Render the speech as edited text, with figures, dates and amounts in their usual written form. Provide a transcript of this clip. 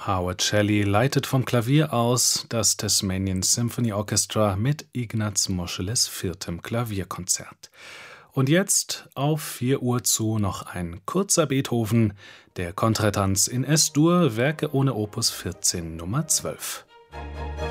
Howard Shelley leitet vom Klavier aus das Tasmanian Symphony Orchestra mit Ignaz Moscheles 4. Klavierkonzert. Und jetzt auf 4 Uhr zu noch ein kurzer Beethoven, der Contretanz in S-Dur, Werke ohne Opus 14 Nummer 12.